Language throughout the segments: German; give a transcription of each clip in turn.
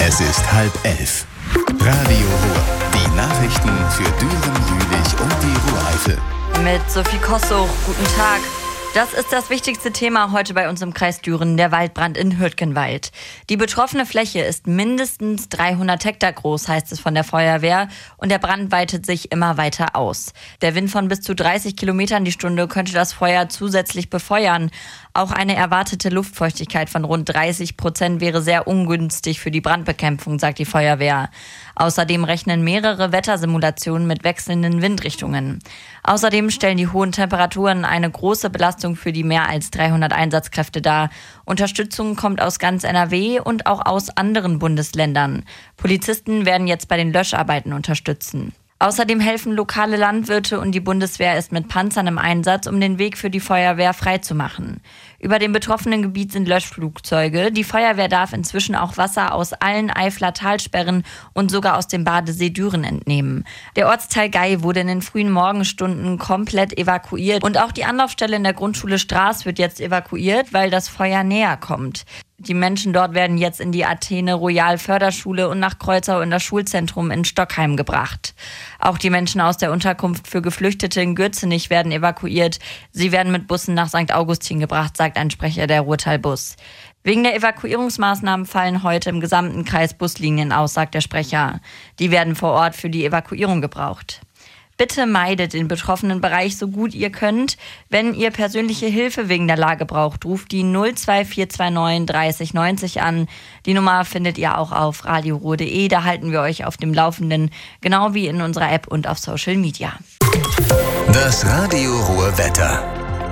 Es ist 10:30. Radio Ruhr. Die Nachrichten für Düren, Jülich und die Ruhr-Eifel. Mit Sophie Kossuch, guten Tag. Das ist das wichtigste Thema heute bei uns im Kreis Düren, der Waldbrand in Hürtgenwald. Die betroffene Fläche ist mindestens 300 Hektar groß, heißt es von der Feuerwehr, und der Brand weitet sich immer weiter aus. Der Wind von bis zu 30 Kilometern die Stunde könnte das Feuer zusätzlich befeuern. Auch eine erwartete Luftfeuchtigkeit von rund 30% wäre sehr ungünstig für die Brandbekämpfung, sagt die Feuerwehr. Außerdem rechnen mehrere Wettersimulationen mit wechselnden Windrichtungen. Außerdem stellen die hohen Temperaturen eine große Belastung für die mehr als 300 Einsatzkräfte dar. Unterstützung kommt aus ganz NRW und auch aus anderen Bundesländern. Polizisten werden jetzt bei den Löscharbeiten unterstützen. Außerdem helfen lokale Landwirte und die Bundeswehr ist mit Panzern im Einsatz, um den Weg für die Feuerwehr freizumachen. Über dem betroffenen Gebiet sind Löschflugzeuge. Die Feuerwehr darf inzwischen auch Wasser aus allen Eifler Talsperren und sogar aus dem Badesee Düren entnehmen. Der Ortsteil Gey wurde in den frühen Morgenstunden komplett evakuiert und auch die Anlaufstelle in der Grundschule Straß wird jetzt evakuiert, weil das Feuer näher kommt. Die Menschen dort werden jetzt in die Athene Royal Förderschule und nach Kreuzau in das Schulzentrum in Stockheim gebracht. Auch die Menschen aus der Unterkunft für Geflüchtete in Gürzenich werden evakuiert. Sie werden mit Bussen nach St. Augustin gebracht, sagt ein Sprecher der Ruhrtalbus. Wegen der Evakuierungsmaßnahmen fallen heute im gesamten Kreis Buslinien aus, sagt der Sprecher. Die werden vor Ort für die Evakuierung gebraucht. Bitte meidet den betroffenen Bereich so gut ihr könnt. Wenn ihr persönliche Hilfe wegen der Lage braucht, ruft die 02429 30 90 an. Die Nummer findet ihr auch auf radioruhr.de. Da halten wir euch auf dem Laufenden, genau wie in unserer App und auf Social Media. Das Radio Ruhr Wetter.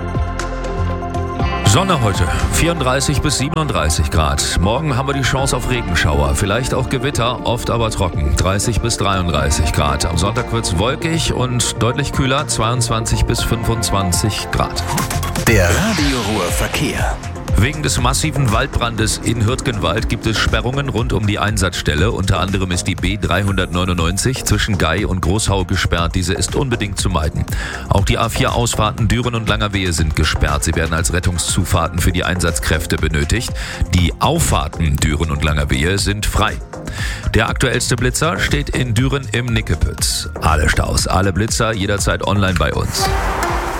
Sonne heute, 34 bis 37 Grad. Morgen haben wir die Chance auf Regenschauer, vielleicht auch Gewitter, oft aber trocken, 30 bis 33 Grad. Am Sonntag wird es wolkig und deutlich kühler, 22 bis 25 Grad. Der Radio Ruhr Verkehr. Wegen des massiven Waldbrandes in Hürtgenwald gibt es Sperrungen rund um die Einsatzstelle. Unter anderem ist die B399 zwischen Gey und Großhau gesperrt. Diese ist unbedingt zu meiden. Auch die A4-Ausfahrten Düren und Langerwehe sind gesperrt. Sie werden als Rettungszufahrten für die Einsatzkräfte benötigt. Die Auffahrten Düren und Langerwehe sind frei. Der aktuellste Blitzer steht in Düren im Nickepütz. Alle Staus, alle Blitzer jederzeit online bei uns.